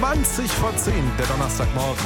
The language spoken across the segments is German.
20:10, der Donnerstagmorgen.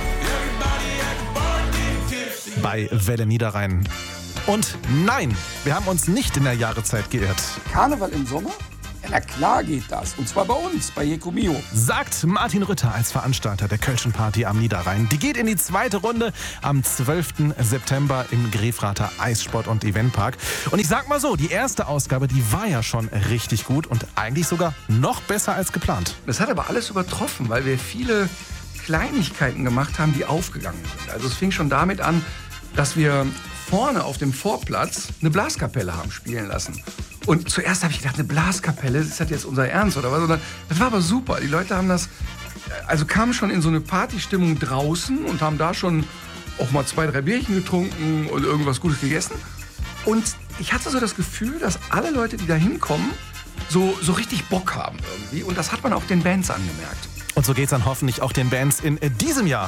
Bei Welle Niederrhein. Und nein, wir haben uns nicht in der Jahreszeit geirrt. Karneval im Sommer? Ja, na klar geht das. Und zwar bei uns, bei Jecomio. Sagt Martin Rütter als Veranstalter der Kölschen Party am Niederrhein. Die geht in die zweite Runde am 12. September im Grefrather Eissport- und Eventpark. Und ich sag mal so, die erste Ausgabe, die war ja schon richtig gut und eigentlich sogar noch besser als geplant. Das hat aber alles übertroffen, weil wir viele Kleinigkeiten gemacht haben, die aufgegangen sind. Also es fing schon damit an, dass wir vorne auf dem Vorplatz eine Blaskapelle haben spielen lassen. Und zuerst habe ich gedacht, eine Blaskapelle, ist das jetzt unser Ernst oder was? Und das war aber super. Die Leute haben das, also kamen schon in so eine Partystimmung draußen und haben da schon auch mal 2, 3 Bierchen getrunken und irgendwas Gutes gegessen. Und ich hatte so das Gefühl, dass alle Leute, die da hinkommen, so richtig Bock haben irgendwie. Und das hat man auch den Bands angemerkt. Und so geht's dann hoffentlich auch den Bands in diesem Jahr.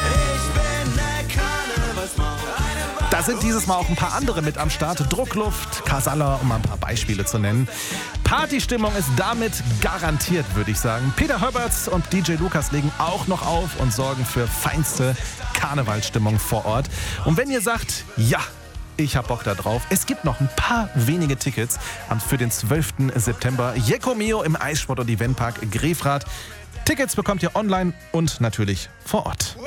Da sind dieses Mal auch ein paar andere mit am Start. Druckluft, Casalla, um mal ein paar Beispiele zu nennen. Partystimmung ist damit garantiert, würde ich sagen. Peter Höberts und DJ Lukas legen auch noch auf und sorgen für feinste Karnevalsstimmung vor Ort. Und wenn ihr sagt, ja, ich hab Bock da drauf, es gibt noch ein paar wenige Tickets für den 12. September. Jecomio im Eissport- und Eventpark Grefrath. Tickets bekommt ihr online und natürlich vor Ort.